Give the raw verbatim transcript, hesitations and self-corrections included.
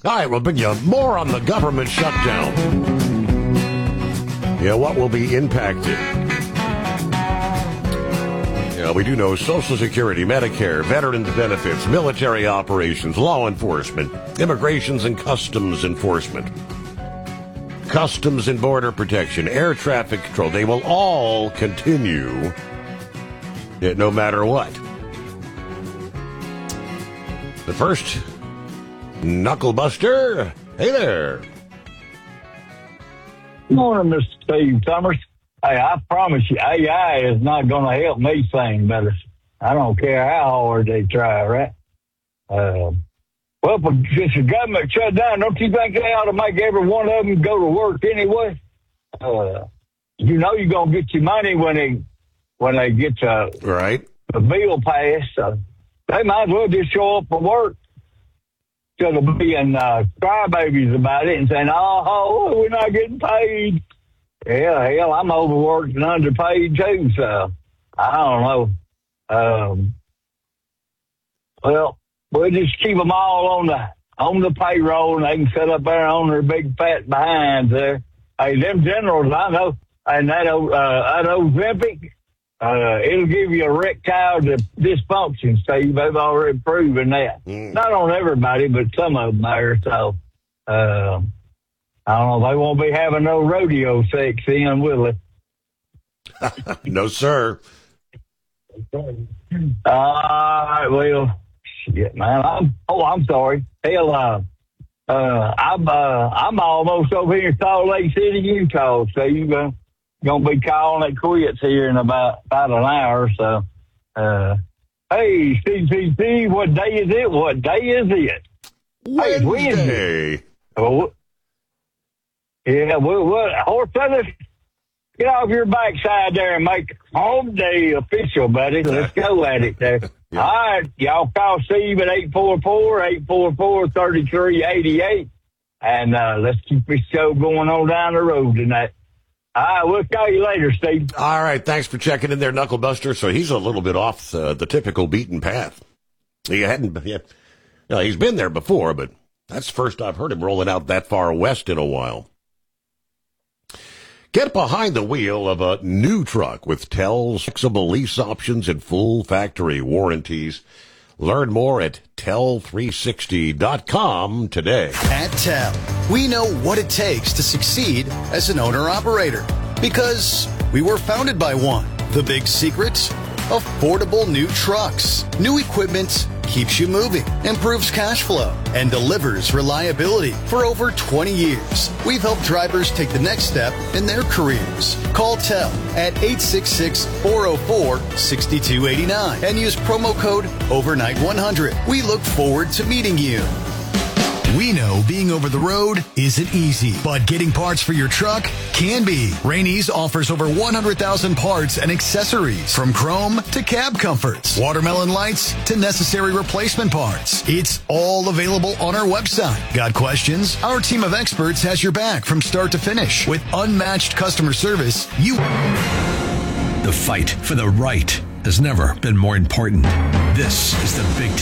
All right, we'll bring you more on the government shutdown. Yeah, what will be impacted? Yeah, we do know Social Security, Medicare, veterans benefits, military operations, law enforcement, immigrations and customs enforcement, customs and border protection, air traffic control. They will all continue, yeah, no matter what. The first Knucklebuster. Hey there. Good morning, Mister Steve Summers. Hey, I promise you, A I is not going to help me sing better. I don't care how hard they try, right? Uh, well, since the government shut down, don't you think they ought to make every one of them go to work anyway? Uh, you know you're going to get your money when they when they get the, right. the bill passed. So they might as well just show up for work instead of being uh, crybabies about it and saying, oh, we're not getting paid. Yeah, hell, I'm overworked and underpaid too, so I don't know. Um, well, we'll just keep them all on the on the payroll, and they can sit up there on their big fat behinds there. Hey, them generals, I know, and that old, uh, that Ozempic, uh, it'll give you erectile dysfunction, Steve. They've already proven that. Mm. Not on everybody, but some of them there, so... Uh, I don't know. They won't be having no rodeo sex in, will they? No, sir. All right, well, shit, man. I'm, oh, I'm sorry. Hell, uh, uh, I'm, uh, I'm almost over here in Salt Lake City, Utah, so you're going to be calling it quits here in about, about an hour. So, uh, hey, C C C, what day is it? What day is it? Wednesday. Hey, Wednesday. Oh, yeah, well, well, horse feathers, get off your backside there and make home day official, buddy. Let's go at it there. Yeah. All right, y'all call Steve at eight four four, eight four four, three three eight eight, and uh, let's keep this show going on down the road tonight. All right, we'll call you later, Steve. All right, thanks for checking in there, Knucklebuster. So he's a little bit off uh, the typical beaten path. He hadn't, yeah, no, he's been there before, but that's the first I've heard him rolling out that far west in a while. Get behind the wheel of a new truck with T E L's flexible lease options and full factory warranties. Learn more at T E L three sixty dot com today. At T E L, we know what it takes to succeed as an owner-operator because we were founded by one. The big secret? Affordable new trucks. New equipment keeps you moving, improves cash flow, and delivers reliability. For over twenty years, we've helped drivers take the next step in their careers. Call T E L at eight six six, four oh four, six two eight nine and use promo code overnight one hundred. We look forward to meeting you. We know being over the road isn't easy, but getting parts for your truck can be. Rainey's offers over one hundred thousand parts and accessories, from chrome to cab comforts, watermelon lights to necessary replacement parts. It's all available on our website. Got questions? Our team of experts has your back from start to finish. With unmatched customer service, you... The fight for the right has never been more important. This is the Big